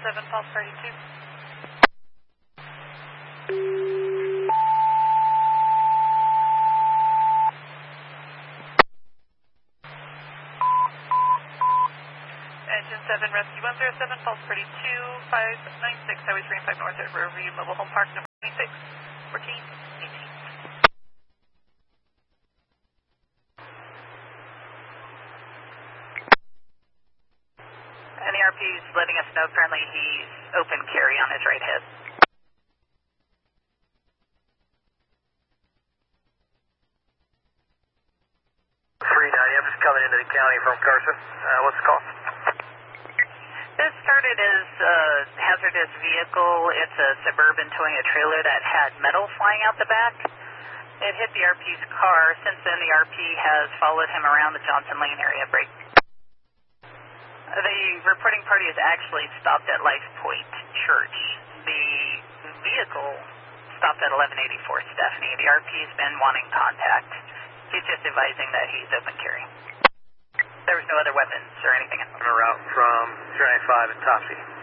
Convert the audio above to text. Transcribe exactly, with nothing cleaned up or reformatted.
seven, Pulse thirty-two. Engine seven, Rescue one zero seven, Pulse thirty-two, five nine six, Highway three and five North at Riverview Mobile Home Park, number twenty-six, fourteen, eighteen. N E R P is letting us know currently he's open carry on his right head. three ninety, I'm just coming into the county from Carson. Uh, what's the call? This started as a hazardous vehicle. It's a Suburban towing a trailer that had metal flying out the back. It hit the R P's car. Since then, the R P has followed him around the Johnson Lane area break. The reporting party is actually stopped at Life Point Church. The vehicle stopped at eleven eighty-four Stephanie. The R P's been wanting contact. He's just advising that he's open carry. There was no other weapons or anything. On a route from three ninety-five and Topsy.